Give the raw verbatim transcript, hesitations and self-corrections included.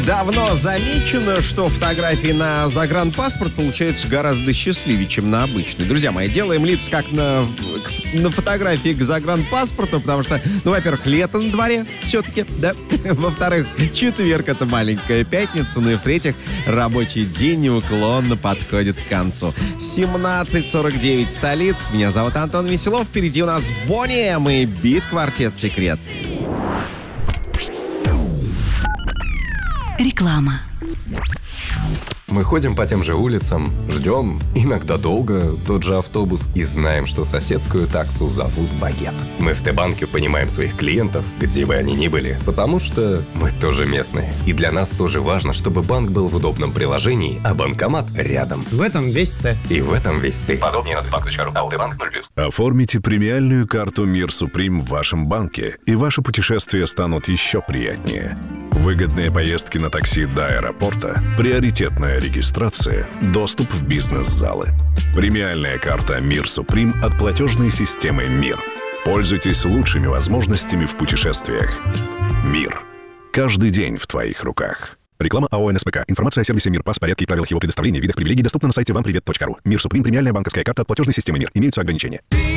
Давно замечено, что фотографии на загранпаспорт получаются гораздо счастливее, чем на обычный. Друзья мои, делаем лица как на, на фотографии к загранпаспорту, потому что, ну, во-первых, лето на дворе все-таки, да? Во-вторых, четверг — это маленькая пятница, ну и в-третьих, рабочий день неуклонно подходит к концу. семнадцать сорок девять столиц. Меня зовут Антон Веселов. Впереди у нас Бонни Эм и Бит-квартет «Секрет». Реклама. Мы ходим по тем же улицам, ждем, иногда долго, тот же автобус и знаем, что соседскую таксу зовут Багет. Мы в Т-банке понимаем своих клиентов, где бы они ни были, потому что мы тоже местные. И для нас тоже важно, чтобы банк был в удобном приложении, а банкомат рядом. В этом весь Т. И в этом весь ты. Подробнее на тбанк точка ру. А Т-банк ноль плюс. Оформите премиальную карту Мир Суприм в вашем банке, и ваши путешествия станут еще приятнее. Выгодные поездки на такси до аэропорта, приоритетная регистрация, доступ в бизнес-залы. Премиальная карта Мир Суприм от платежной системы Мир. Пользуйтесь лучшими возможностями в путешествиях. Мир. Каждый день в твоих руках. Реклама АО эн эс пэ ка. Информация о сервисе Мир Пас, порядке и правилах его предоставления, видах привилегий доступна на сайте вам привет точка ру. Мир Суприм. Премиальная банковская карта от платежной системы Мир. Имеются ограничения.